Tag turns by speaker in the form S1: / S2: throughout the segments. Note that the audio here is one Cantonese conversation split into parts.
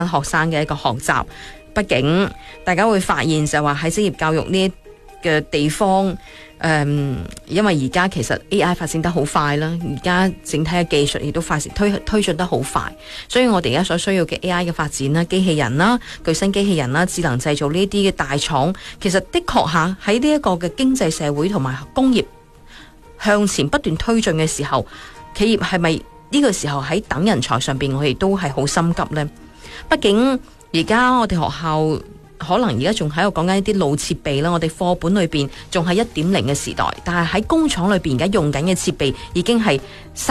S1: 學生嘅一個學習。畢竟大家會發現就話喺職業教育呢嘅地方，因為而家其實 AI 發展得好快啦，而家整體嘅技術亦都推進得好快，所以我哋而家所需要嘅 AI 嘅發展啦、機器人啦、具身機器人啦、智能製造呢啲嘅大廠，其實的確下喺呢一個嘅經濟社會同埋工業向前不斷推進嘅時候，企業係咪呢個時候喺等人才上邊，我哋都係好心急呢？畢竟而家我哋學校可能而家仲喺度講緊一啲老設備啦，我哋課本裏邊仲係1.0嘅時代，但係喺工廠裏邊而家用緊嘅設備已經係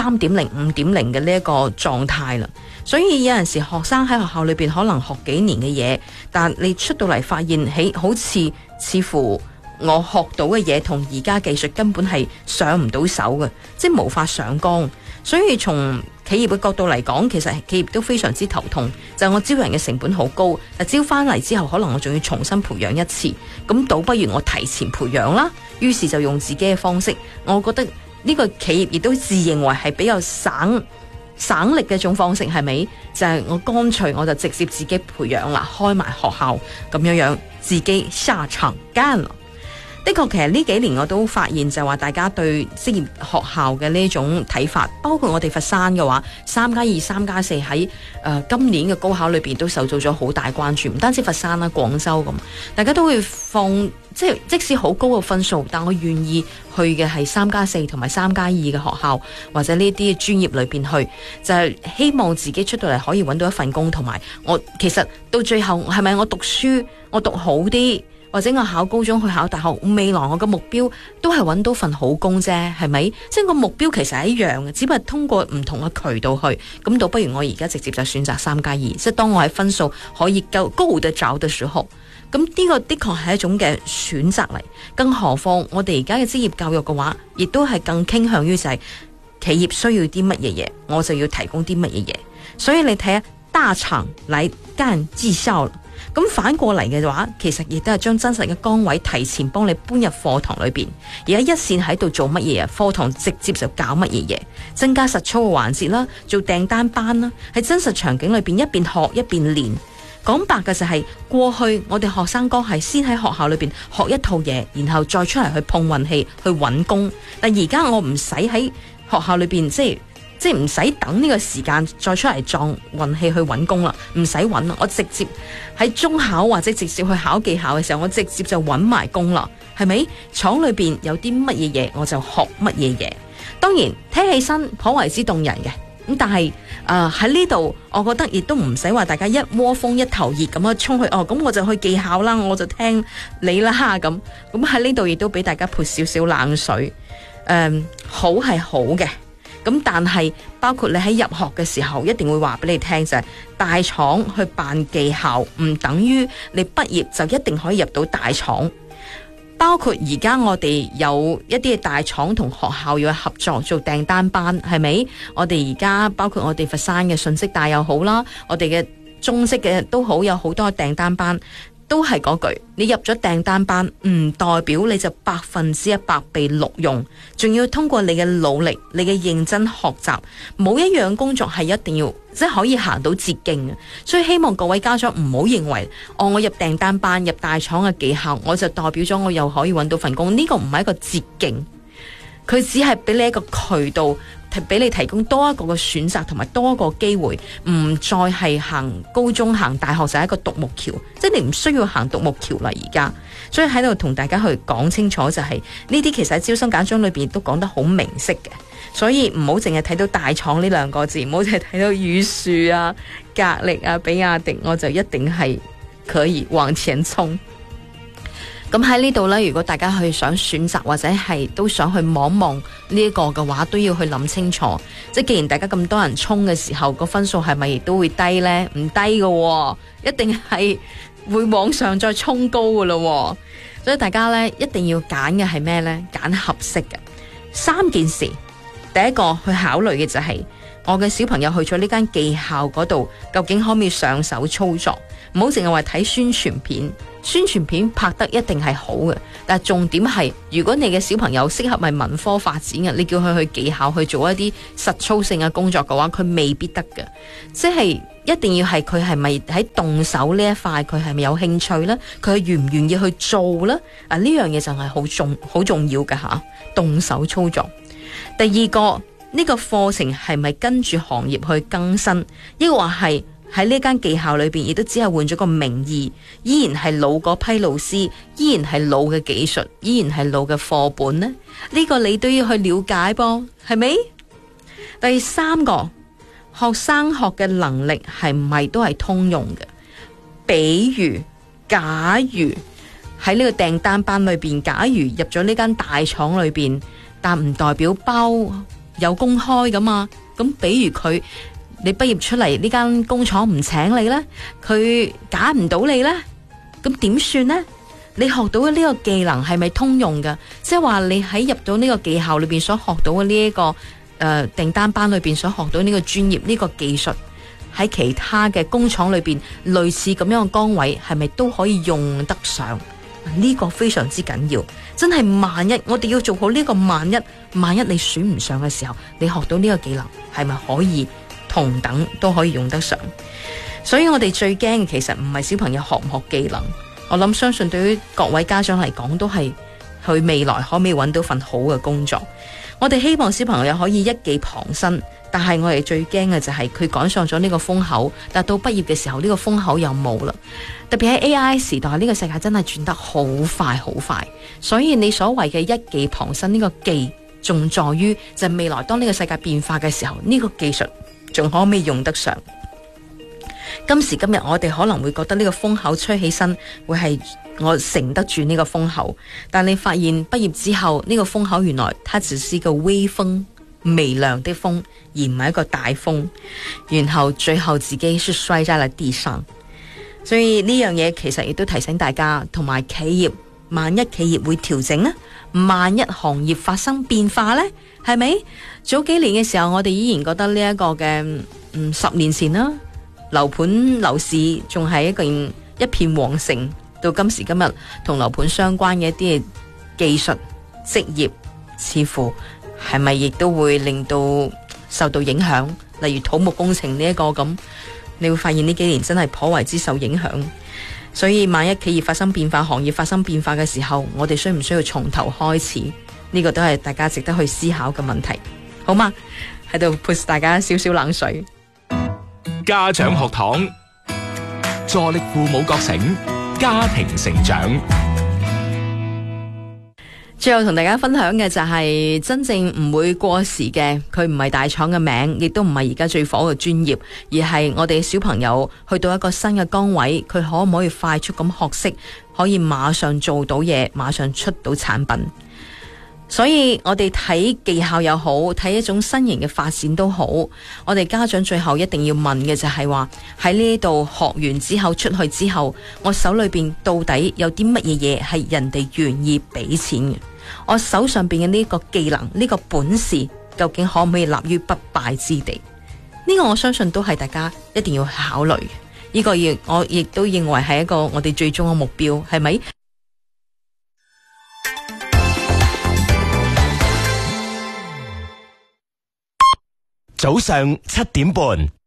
S1: 3.0、5.0嘅呢一個狀態啦。所以有陣時學生喺學校裏邊可能學幾年嘅嘢，但你出到嚟發現，好似乎我學到嘅嘢同而家技術根本係上唔到手嘅，即係無法上綱。所以從企業嘅角度嚟講，其實企業都非常之頭痛，就係我招人嘅成本好高，但招翻嚟之後可能我仲要重新培養一次，咁倒不如我提前培養啦。於是就用自己嘅方式，我覺得呢個企業亦都自認為係比較省力嘅一種方式，係咪？就係我乾脆我就直接自己培養啦，開埋學校咁樣自己下場幹啦。的確，其實呢幾年我都發現就話大家對職業學校嘅呢種睇法，包括我哋佛山嘅話，3+2、3+4喺今年嘅高考裏邊都受到咗好大關注。唔單止佛山啦，廣州咁，大家都會放即使好高嘅分數，但我願意去嘅係3+4同埋3+2嘅學校，或者呢啲專業裏邊去，就係希望自己出到嚟可以揾到一份工，同埋我其實到最後係咪我讀書我讀好啲？或者我考高中去考大學，未來我嘅目標都係揾到份好工啫，係咪？即係個目標其實係一樣嘅，只不過通過唔同嘅渠道去。咁倒不如我而家直接就選擇3+2，即係當我喺分數可以高得找嘅時候，咁呢個的確係一種嘅選擇嚟。更何況我哋而家嘅職業教育嘅話，亦都係更傾向於就係企業需要啲乜嘢嘢，我就要提供啲乜嘢嘢。所以你睇下大廠嚟幹績效。咁反過嚟嘅話，其實亦都係將真實嘅崗位提前幫你搬入課堂裏邊。而家一線喺度做乜嘢啊？課堂直接就搞乜嘢嘢，增加實操嘅環節啦，做訂單班啦，喺真實場景裏邊一邊學一邊練。講白嘅就係過去我哋學生哥係先喺學校裏邊學一套嘢，然後再出嚟去碰運氣去揾工。但而家我唔使喺學校裏邊即係唔使等呢個時間再出嚟撞運氣去揾工啦，唔使揾啦，我直接喺中考或者直接去考技巧嘅時候，我直接就揾埋工啦，係咪？廠裏邊有啲乜嘢嘢，我就學乜嘢嘢。當然聽起身頗為之動人嘅，咁但係喺呢度，我覺得亦都唔使話大家一窩蜂一頭熱咁樣衝去咁我就去技巧啦，我就聽你啦咁喺呢度亦都俾大家潑少少冷水。好係好嘅。咁但係包括你喺入學嘅時候，一定會話俾你聽就係大廠去辦技校，唔等於你畢業就一定可以入到大廠。包括而家我哋有一啲大廠同學校要合作做訂單班，係咪？我哋而家包括我哋佛山嘅信息大又好啦，我哋嘅中式嘅都好，有好多訂單班。都係嗰句，你入咗訂單班唔代表你就100%被錄用，仲要通過你嘅努力、你嘅認真學習，冇一樣工作係一定要即係可以行到捷徑嘅。所以希望各位家長唔好認為我入訂單班、入大廠嘅技校，我就代表咗我又可以揾到份工。呢個唔係一個捷徑，佢只係俾你一個渠道，俾你提供多一個嘅選擇同埋多一個機會，唔再係行高中行大學就係一個獨木橋，即係你唔需要行獨木橋啦而家。所以喺度同大家去講清楚就係呢啲其實喺招生簡章裏邊都講得好明晰嘅，所以唔好淨係睇到大廠呢兩個字，唔好淨係睇到宇樹啊、格力啊、比亞迪，我就一定係可以往前衝。咁喺呢度呢，如果大家去想選擇或者係都想去望望呢一個嘅話，都要去諗清楚。即係既然大家咁多人衝嘅時候，個分數係咪亦都會低呢？唔低嘅，一定係會往上再衝高嘅咯。所以大家呢，一定要揀嘅係咩呢？揀合適嘅3件事。第一個去考慮嘅就係我嘅小朋友去咗呢間技校嗰度，究竟可唔可以上手操作？唔好淨係話睇宣傳片，宣傳片拍得一定係好嘅，但係重點係，如果你嘅小朋友適合係文科發展嘅，你叫佢去技校去做一啲實操性嘅工作嘅話，佢未必得嘅。即係一定要係佢係咪喺動手呢一塊，佢係咪有興趣呢？佢願唔願意去做呢？啊，呢樣嘢就係好重要嘅吓，動手操作。第二個，呢個課程係咪跟住行業去更新？抑或係喺呢間技校裏邊，亦都只係換咗個名義，依然係老嗰批老師，依然係老嘅技術，依然係老嘅課本呢？呢個你都要去了解噃，係咪？第三個，學生學嘅能力係唔係都係通用嘅？比如，假如喺呢個訂單班裏邊，假如入咗呢間大廠裏邊，但唔代表包有公開噶嘛？咁比如你畢業出嚟呢間工廠唔請你呢，佢揀唔到你呢，咁點算呢？你學到嘅呢個技能係咪通用㗎？即係話你喺入到呢個技校裏邊所學到嘅呢一個訂單班裏邊所學到呢個專業呢個技術，喺其他嘅工廠裏邊類似咁樣嘅崗位係咪都可以用得上？呢個非常之緊要，真係萬一我哋要做好呢個萬一你選唔上嘅時候，你學到呢個技能係咪可以同等都可以用得上？所以我哋最驚嘅其實唔係小朋友學唔學技能，我諗相信對於各位家長嚟講都係佢未來可唔可以揾到份好嘅工作。我哋希望小朋友可以一技傍身，但係我哋最驚嘅就係佢趕上咗呢個風口，但到畢業嘅時候呢個風口又冇啦。特別喺 AI 時代，呢個世界真係轉得好快好快，所以你所謂嘅一技傍身呢個技，仲在於就係未來當呢個世界變化嘅時候，呢個技術仲可唔可以用得上？今時今日我哋可能會覺得呢個風口吹起身會係我承得住呢個風口，但你發現畢業之後呢個風口原來它只是個微風，微涼的風，而唔係一個大風，然後最後自己是摔在了地上。所以呢樣嘢其實亦都提醒大家，同埋企業，萬一企業會調整呢？萬一行業發生變化呢？係咪？早幾年嘅時候我哋依然覺得呢一個嘅10年前啦，樓市仲係一片旺盛，到今時今日同樓盤相關嘅一啲技術職業，似乎係咪亦都會令到受到影響？例如土木工程呢一個咁，你會發現呢幾年真係頗為之受影響。所以萬一企業發生變化，行業發生變化嘅時候，我哋需唔需要從頭開始？呢個都係大家值得去思考嘅問題，好嗎？喺度潑大家少少冷水。
S2: 家長學堂，助力父母覺醒，家庭成長。
S1: 最後同大家分享嘅就係真正唔會過時嘅，佢唔係大廠嘅名，亦都唔係而家最火嘅專業，而係我哋小朋友去到一個新嘅崗位，佢可唔可以快速咁學識，可以馬上做到嘢，馬上出到產品。所以我哋睇技校又好，睇一種新型嘅發展都好，我哋家長最後一定要問嘅就係話，喺呢度學完之後出去之後，我手裏邊到底有啲乜嘢嘢係人哋願意俾錢嘅？我手上邊嘅呢個技能，呢個本事，究竟可唔可以立於不敗之地？呢個我相信都係大家一定要考慮嘅。呢個我亦都認為係一個我哋最終嘅目標，係咪？
S3: 早上7點半。